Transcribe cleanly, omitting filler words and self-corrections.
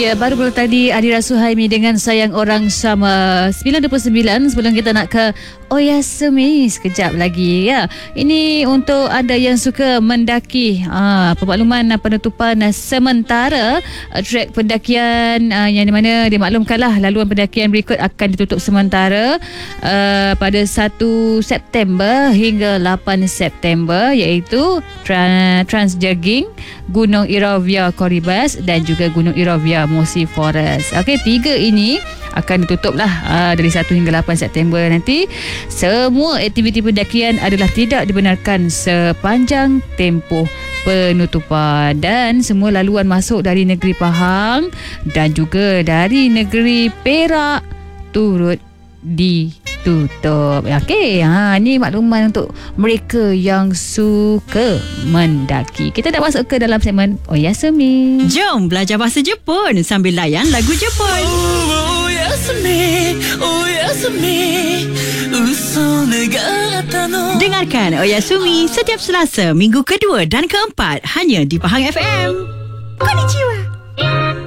Ya, baru tadi Adira Suhaimi dengan Sayang Orang Sama 9.29. Sebelum kita nak ke Oyasumi sekejap lagi ya. Ini untuk anda yang suka mendaki. Pemakluman penutupan sementara trek pendakian yang di mana dimaklumkanlah laluan pendakian berikut akan ditutup sementara pada 1 September hingga 8 September, iaitu Transjaging, Gunung Iravia Koribas dan juga Gunung Iravia Mosi Forest. Okey, 3 ini akan ditutup lah dari 1 hingga 8 September nanti. Semua aktiviti pendakian adalah tidak dibenarkan sepanjang tempoh penutupan, dan semua laluan masuk dari negeri Pahang dan juga dari negeri Perak turut ditutup. Okey, ni makluman untuk mereka yang suka mendaki. Kita dah masuk ke dalam segmen Oyasumi. Jom belajar bahasa Jepun sambil layan lagu Jepun. Dengarkan Oyasumi setiap Selasa, minggu kedua dan keempat hanya di Pahang FM. Konnichiwa.